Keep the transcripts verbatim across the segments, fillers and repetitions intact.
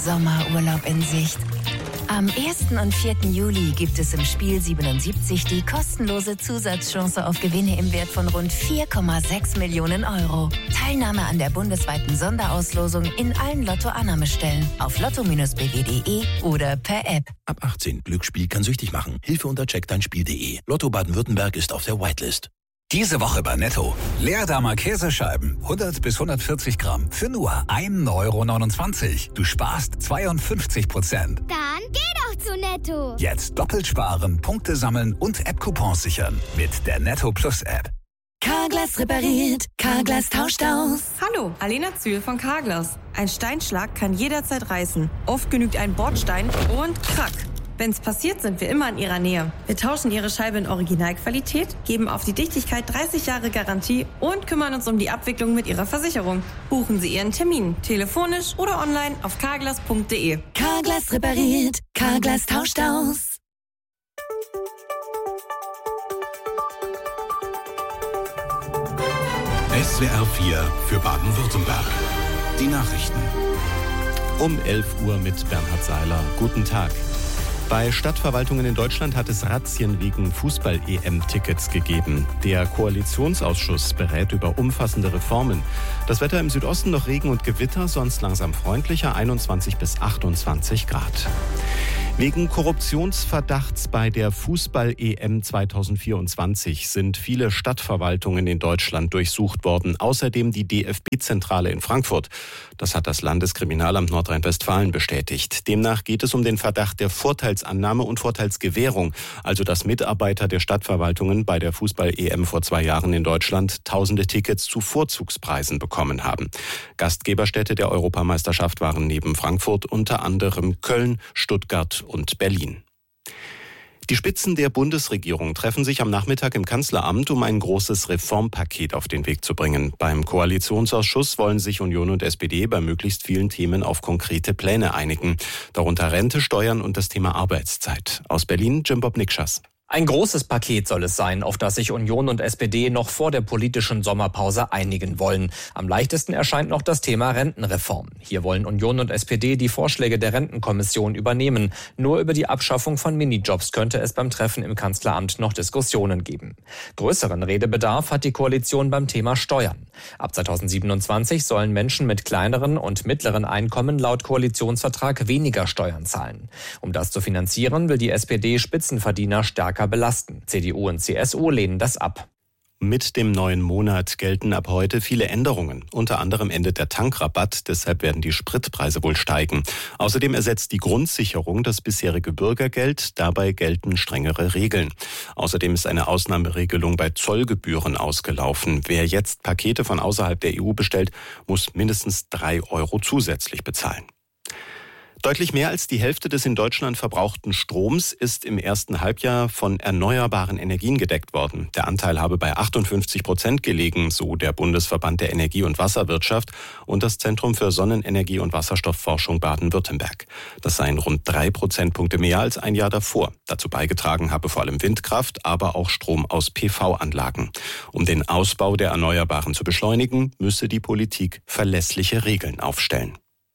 Sommerurlaub in Sicht. Am ersten und vierten Juli gibt es im Spiel siebenundsiebzig die kostenlose Zusatzchance auf Gewinne im Wert von rund vier Komma sechs Millionen Euro. Teilnahme an der bundesweiten Sonderauslosung in allen Lotto-Annahmestellen auf lotto Bindestrich b w punkt de oder per App. Ab achtzehn. Glücksspiel kann süchtig machen. Hilfe unter check dein spiel punkt de. Lotto Baden-Württemberg ist auf der Whitelist. Diese Woche bei Netto. Leerdammer Käsescheiben, hundert bis hundertvierzig Gramm, für nur ein Euro neunundzwanzig. Du sparst zweiundfünfzig Prozent. Dann geh doch zu Netto. Jetzt doppelt sparen, Punkte sammeln und App-Coupons sichern mit der Netto Plus App. Carglass repariert, Carglass tauscht aus. Hallo, Alena Zühl von Carglass. Ein Steinschlag kann jederzeit reißen. Oft genügt ein Bordstein und krack. Wenn's passiert, sind wir immer in Ihrer Nähe. Wir tauschen Ihre Scheibe in Originalqualität, geben auf die Dichtigkeit dreißig Jahre Garantie und kümmern uns um die Abwicklung mit Ihrer Versicherung. Buchen Sie Ihren Termin, telefonisch oder online auf carglass punkt de. Carglass repariert, Carglass tauscht aus. S W R vier für Baden-Württemberg. Die Nachrichten. Um elf Uhr mit Bernhard Seiler. Guten Tag. Bei Stadtverwaltungen in Deutschland hat es Razzien wegen Fußball-E M-Tickets gegeben. Der Koalitionsausschuss berät über umfassende Reformen. Das Wetter im Südosten noch Regen und Gewitter, sonst langsam freundlicher, einundzwanzig bis achtundzwanzig Grad. Wegen Korruptionsverdachts bei der Fußball-E M zweitausendvierundzwanzig sind viele Stadtverwaltungen in Deutschland durchsucht worden. Außerdem die D F B-Zentrale in Frankfurt. Das hat das Landeskriminalamt Nordrhein-Westfalen bestätigt. Demnach geht es um den Verdacht der Vorteilsannahme und Vorteilsgewährung. Also dass Mitarbeiter der Stadtverwaltungen bei der Fußball-E M vor zwei Jahren in Deutschland tausende Tickets zu Vorzugspreisen bekommen haben. Gastgeberstädte der Europameisterschaft waren neben Frankfurt unter anderem Köln, Stuttgart und Berlin. Die Spitzen der Bundesregierung treffen sich am Nachmittag im Kanzleramt, um ein großes Reformpaket auf den Weg zu bringen. Beim Koalitionsausschuss wollen sich Union und S P D bei möglichst vielen Themen auf konkrete Pläne einigen. Darunter Rente, Steuern und das Thema Arbeitszeit. Aus Berlin, Jim Bob Nikschas. Ein großes Paket soll es sein, auf das sich Union und S P D noch vor der politischen Sommerpause einigen wollen. Am leichtesten erscheint noch das Thema Rentenreform. Hier wollen Union und S P D die Vorschläge der Rentenkommission übernehmen. Nur über die Abschaffung von Minijobs könnte es beim Treffen im Kanzleramt noch Diskussionen geben. Größeren Redebedarf hat die Koalition beim Thema Steuern. Ab zweitausendsiebenundzwanzig sollen Menschen mit kleineren und mittleren Einkommen laut Koalitionsvertrag weniger Steuern zahlen. Um das zu finanzieren, will die S P D Spitzenverdiener stärker belasten. C D U und C S U lehnen das ab. Mit dem neuen Monat gelten ab heute viele Änderungen. Unter anderem endet der Tankrabatt, deshalb werden die Spritpreise wohl steigen. Außerdem ersetzt die Grundsicherung das bisherige Bürgergeld, dabei gelten strengere Regeln. Außerdem ist eine Ausnahmeregelung bei Zollgebühren ausgelaufen. Wer jetzt Pakete von außerhalb der E U bestellt, muss mindestens drei Euro zusätzlich bezahlen. Deutlich mehr als die Hälfte des in Deutschland verbrauchten Stroms ist im ersten Halbjahr von erneuerbaren Energien gedeckt worden. Der Anteil habe bei achtundfünfzig Prozent gelegen, so der Bundesverband der Energie- und Wasserwirtschaft und das Zentrum für Sonnenenergie und Wasserstoffforschung Baden-Württemberg. Das seien rund drei Prozentpunkte mehr als ein Jahr davor. Dazu beigetragen habe vor allem Windkraft, aber auch Strom aus P V-Anlagen. Um den Ausbau der Erneuerbaren zu beschleunigen, müsse die Politik verlässliche Regeln aufstellen.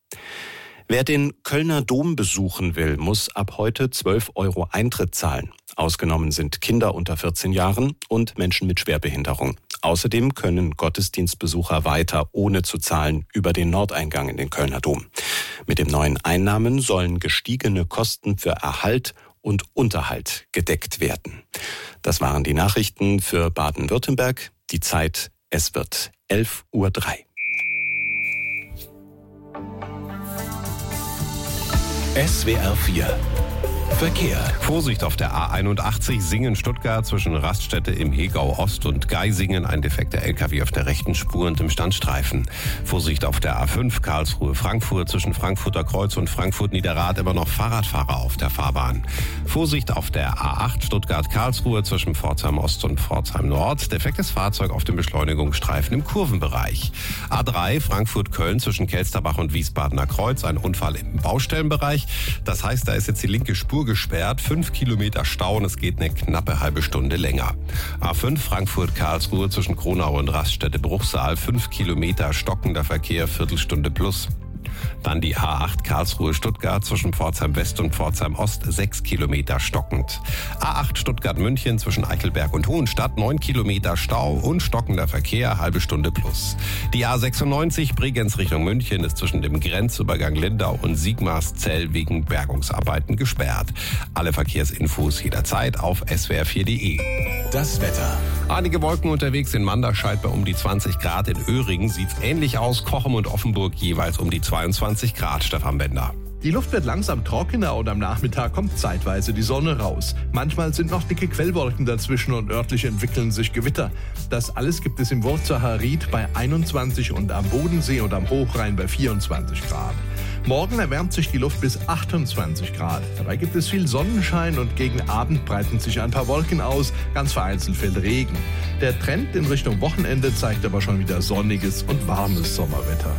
Wer den Kölner Dom besuchen will, muss ab heute zwölf Euro Eintritt zahlen. Ausgenommen sind Kinder unter vierzehn Jahren und Menschen mit Schwerbehinderung. Außerdem können Gottesdienstbesucher weiter ohne zu zahlen über den Nordeingang in den Kölner Dom. Mit den neuen Einnahmen sollen gestiegene Kosten für Erhalt und Unterhalt gedeckt werden. Das waren die Nachrichten für Baden-Württemberg. Die Zeit, es wird elf Uhr drei. S W R vier Verkehr. Vorsicht auf der A einundachtzig Singen-Stuttgart zwischen Raststätte im Hegau Ost und Geisingen. Ein defekter L K W auf der rechten Spur und im Standstreifen. Vorsicht auf der A fünf Karlsruhe-Frankfurt zwischen Frankfurter Kreuz und Frankfurt-Niederrad. Immer noch Fahrradfahrer auf der Fahrbahn. Vorsicht auf der A acht Stuttgart-Karlsruhe zwischen Pforzheim Ost und Pforzheim Nord. Defektes Fahrzeug auf dem Beschleunigungsstreifen im Kurvenbereich. A drei Frankfurt-Köln zwischen Kelsterbach und Wiesbadener Kreuz. Ein Unfall im Baustellenbereich. Das heißt, da ist jetzt die linke Spur gesperrt, fünf Kilometer Stau und es geht eine knappe halbe Stunde länger. A fünf Frankfurt-Karlsruhe zwischen Kronau und Raststätte Bruchsal, fünf Kilometer stockender Verkehr, Viertelstunde plus. Dann die A acht Karlsruhe-Stuttgart zwischen Pforzheim West und Pforzheim Ost sechs Kilometer stockend. A acht Stuttgart-München zwischen Eichelberg und Hohenstadt neun Kilometer Stau und stockender Verkehr, halbe Stunde plus. Die A sechsundneunzig Bregenz Richtung München ist zwischen dem Grenzübergang Lindau und Sigmarszell wegen Bergungsarbeiten gesperrt. Alle Verkehrsinfos jederzeit auf s w r vier punkt d e. Das Wetter. Einige Wolken unterwegs in Manderscheid bei um die zwanzig Grad. In Öhringen sieht's ähnlich aus. Cochem und Offenburg jeweils um die zweiundzwanzig Grad. Stefan Bender. Die Luft wird langsam trockener und am Nachmittag kommt zeitweise die Sonne raus. Manchmal sind noch dicke Quellwolken dazwischen und örtlich entwickeln sich Gewitter. Das alles gibt es im Wurzacher Ried bei einundzwanzig und am Bodensee und am Hochrhein bei vierundzwanzig Grad. Morgen erwärmt sich die Luft bis achtundzwanzig Grad. Dabei gibt es viel Sonnenschein und gegen Abend breiten sich ein paar Wolken aus. Ganz vereinzelt fällt Regen. Der Trend in Richtung Wochenende zeigt aber schon wieder sonniges und warmes Sommerwetter.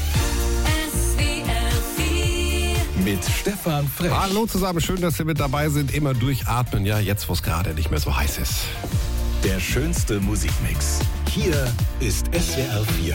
Mit Stefan Frech. Hallo zusammen, schön, dass Sie mit dabei sind. Immer durchatmen, ja, jetzt wo es gerade nicht mehr so heiß ist. Der schönste Musikmix. Hier ist S W R vier.